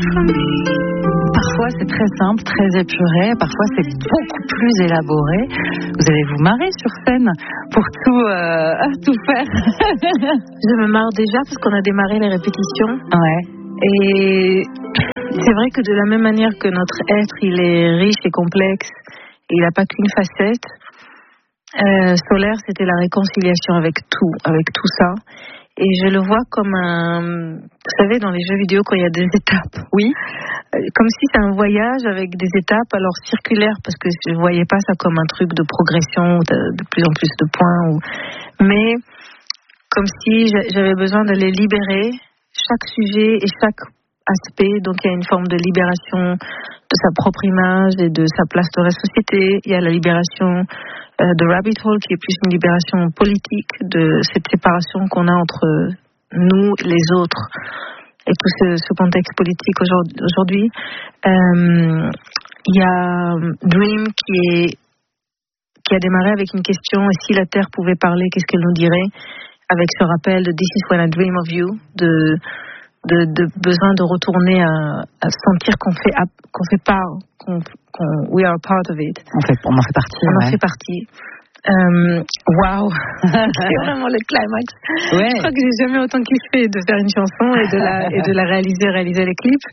Parfois c'est très simple, très épuré, parfois c'est beaucoup plus élaboré. Vous allez vous marrer sur scène pour tout faire. Je me marre déjà parce qu'on a démarré les répétitions. Ouais. Et c'est vrai que de la même manière que notre être, il est riche et complexe, et il n'a pas qu'une facette, Solaire, c'était la réconciliation avec tout ça. Et je le vois comme vous savez, dans les jeux vidéo, quand il y a des étapes. Oui. Comme si c'est un voyage avec des étapes, alors circulaires, parce que je ne voyais pas ça comme un truc de progression, de plus en plus de points. Mais comme si j'avais besoin de les libérer, chaque sujet et chaque aspect. Donc il y a une forme de libération de sa propre image et de sa place dans la société. Il y a la libération de Rabbit Hole, qui est plus une libération politique de cette séparation qu'on a entre nous et les autres et tout ce contexte politique aujourd'hui. Il y a Dream qui a démarré avec une question: et si la Terre pouvait parler, qu'est-ce qu'elle nous dirait? Avec ce rappel de This is when I dream of you, de besoin de retourner à sentir qu'on fait part, we are a part of it. On en fait partie. On en fait partie. Waouh, c'est vraiment le climax. Ouais. Je crois que j'ai jamais autant kiffé de faire une chanson et de la réaliser les clips.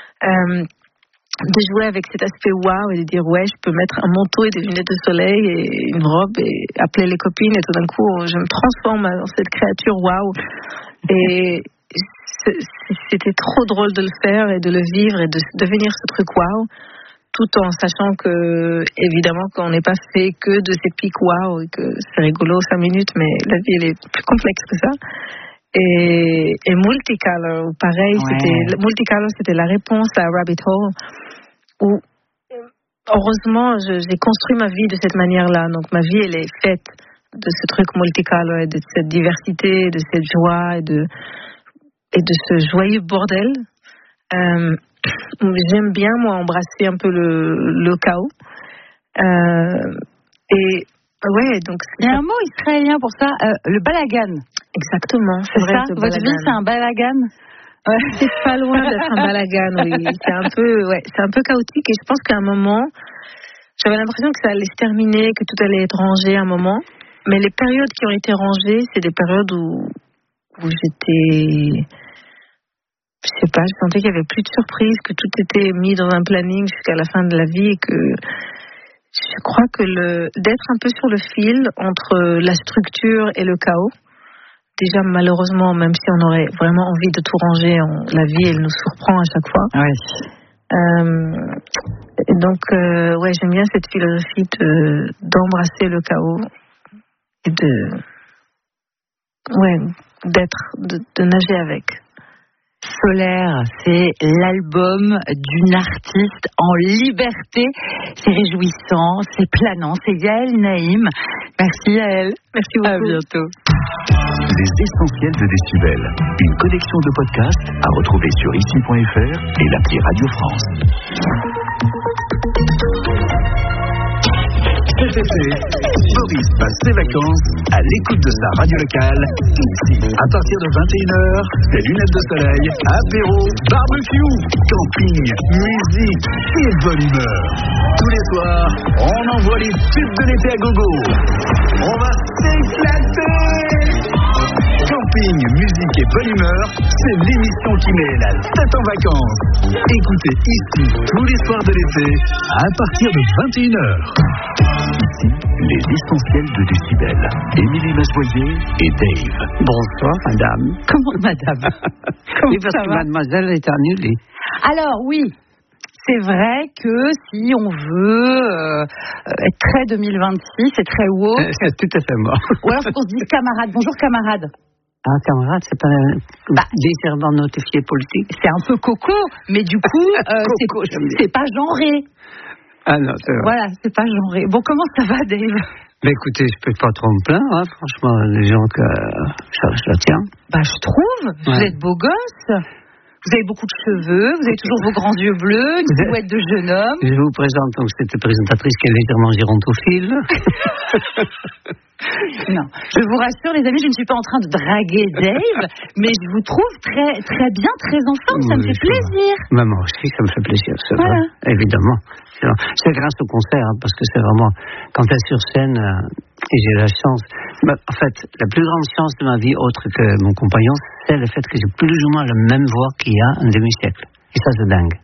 De jouer avec cet aspect waouh et de dire ouais, je peux mettre un manteau et des lunettes de soleil et une robe et appeler les copines, et tout d'un coup je me transforme en cette créature waouh. Et c'était trop drôle de le faire et de le vivre et de devenir ce truc waouh, tout en sachant que évidemment qu'on n'est pas fait que de ces pics waouh et que c'est rigolo 5 minutes, mais la vie elle est plus complexe que ça. Et Multicolor, pareil, ouais. Multicolor, c'était la réponse à Rabbit Hole, où heureusement j'ai construit ma vie de cette manière-là. Donc ma vie elle est faite de ce truc multicolor et de cette diversité, de cette joie et de ce joyeux bordel. J'aime bien moi embrasser un peu le chaos. Et ouais, donc il y a un mot israélien pour ça, le balagan. Exactement, c'est vrai. Ça, votre vie c'est un balagan. C'est pas loin d'être un balagan, oui. C'est un peu chaotique, et je pense qu'à un moment, j'avais l'impression que ça allait se terminer, que tout allait être rangé à un moment. Mais les périodes qui ont été rangées, c'est des périodes où j'étais, je sais pas, je sentais qu'il y avait plus de surprises, que tout était mis dans un planning jusqu'à la fin de la vie, et que je crois que d'être un peu sur le fil entre la structure et le chaos. Déjà, malheureusement, même si on aurait vraiment envie de tout ranger, la vie, elle nous surprend à chaque fois. Oui. Donc, ouais, j'aime bien cette philosophie d'embrasser le chaos et de nager avec. Solaire, c'est l'album d'une artiste en liberté. C'est réjouissant, c'est planant. C'est Yael Naïm. Merci Yael. Merci beaucoup. À bientôt. Les essentiels de Décibel. Une collection de podcasts à retrouver sur ici.fr et l'appli Radio France. Cet été, Boris passe ses vacances à l'écoute de sa radio locale, ici. À partir de 21h, ses lunettes de soleil, apéro, barbecue, camping, musique et bonne humeur. Tous les soirs, on envoie les tubes de l'été à gogo. On va s'éclater! Camping, musique et bonne humeur, c'est l'émission qui met la tête en vacances. Écoutez ici tous les soirs de l'été à partir de 21h. Ici, les essentiels de Décibel. Émilie Masvoyer et Dave. Bonsoir, madame. Comment, madame? Oui, parce que mademoiselle est annulée. Alors, oui. C'est vrai que si on veut être très 2026, c'est très woke. C'est tout à fait mort. Ou alors, faut qu'on se dise camarade. Bonjour, camarade. Ah, camarade, c'est pas désirant notifié politique. C'est un peu coco, mais du coup, c'est pas genré. Ah non, c'est vrai. Voilà, c'est pas genré. Bon, comment ça va, Dave? Mais écoutez, je peux pas trop me plaindre, franchement, les gens que ça tient. Je trouve. Ouais. Vous êtes beau gosse. Vous avez beaucoup de cheveux, vous avez toujours vos grands yeux bleus, une silhouette de jeune homme. Je vous présente donc cette présentatrice qui est légèrement gérontophile. Non, je vous rassure les amis, je ne suis pas en train de draguer Dave, mais je vous trouve très, très bien, très en forme, ça me fait plaisir. Moi aussi, ça me fait plaisir, c'est vrai, évidemment. C'est grâce au concert, parce que c'est vraiment, quand tu es sur scène, et j'ai la chance, en fait, la plus grande chance de ma vie, autre que mon compagnon, c'est le fait que j'ai plus ou moins la même voix qu'il y a un demi-siècle. Et ça, c'est dingue.